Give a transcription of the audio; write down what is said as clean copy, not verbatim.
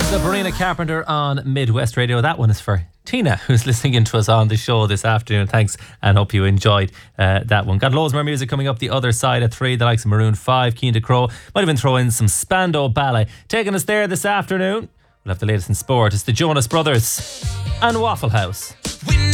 Sabrina Carpenter on Midwest Radio. That one is for Tina, who's listening in to us on the show this afternoon. Thanks, and hope you enjoyed that one. Got loads more music coming up the other side at 3. The likes of Maroon 5, Keen to Crow. Might even throw in some Spandau Ballet. Taking us there this afternoon, we'll have the latest in sport. It's the Jonas Brothers and Waffle House.